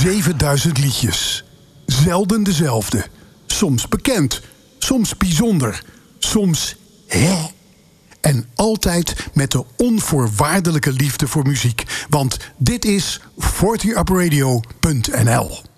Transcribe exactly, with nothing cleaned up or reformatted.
zevenduizend liedjes. Zelden dezelfde. Soms bekend, soms bijzonder, soms hè. En altijd met de onvoorwaardelijke liefde voor muziek. Want dit is forty up radio punt n l.